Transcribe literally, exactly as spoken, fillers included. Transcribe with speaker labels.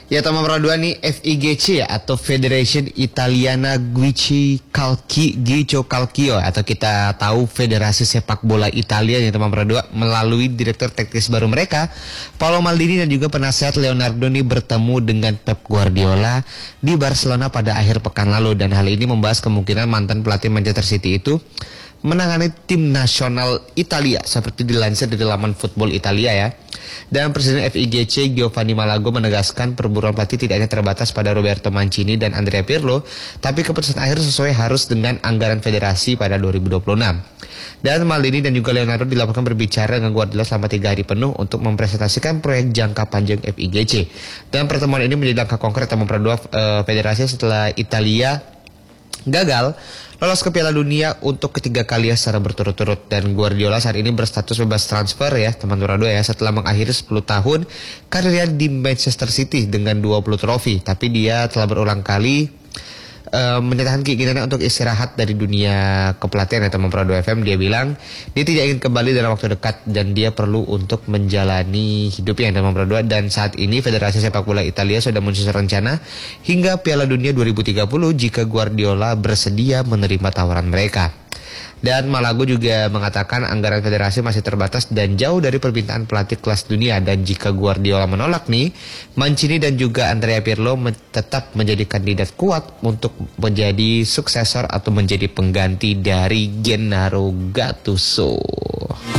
Speaker 1: Ya, nomor dua nih F I G C atau Federation Italiana Guici Calci Gioco Calcio atau kita tahu Federasi Sepak Bola Italia yang nomor dua melalui direktur teknis baru mereka Paolo Maldini dan juga penasehat Leonardo nih bertemu dengan Pep Guardiola di Barcelona pada akhir pekan lalu, dan hal ini membahas kemungkinan mantan pelatih Manchester City itu menangani tim nasional Italia seperti dilansir dari laman Football Italia ya. Dan Presiden F I G C Giovanni Malago menegaskan perburuan pelatih tidak hanya terbatas pada Roberto Mancini dan Andrea Pirlo, tapi keputusan akhir sesuai harus dengan anggaran federasi pada dua ribu dua puluh enam. Dan Maldini dan juga Leonardo dilaporkan berbicara dengan Guardiola selama tiga hari penuh untuk mempresentasikan proyek jangka panjang F I G C. Dan pertemuan ini menjadi langkah konkret yang memperdua uh, federasi setelah Italia gagal lolos ke Piala Dunia untuk ketiga kalinya secara berturut-turut, dan Guardiola saat ini berstatus bebas transfer ya teman-teman dua ya setelah mengakhiri sepuluh tahun karirnya di Manchester City dengan dua puluh trofi, tapi dia telah berulang kali uh, menyatakan keinginannya untuk istirahat dari dunia kepelatihan ya teman-teman dua F M. Dia bilang dia tidak ingin kembali dalam waktu dekat dan dia perlu untuk menjalani hidupnya teman-teman dua, dan saat ini Federasi Sepak Bola Italia sudah menyusun rencana hingga Piala Dunia dua ribu tiga puluh jika Guardiola bersedia menerima tawaran mereka. Dan Malago juga mengatakan anggaran federasi masih terbatas dan jauh dari permintaan pelatih kelas dunia, dan jika Guardiola menolak nih, Mancini dan juga Andrea Pirlo tetap menjadi kandidat kuat untuk menjadi suksesor atau menjadi pengganti dari Gennaro Gattuso.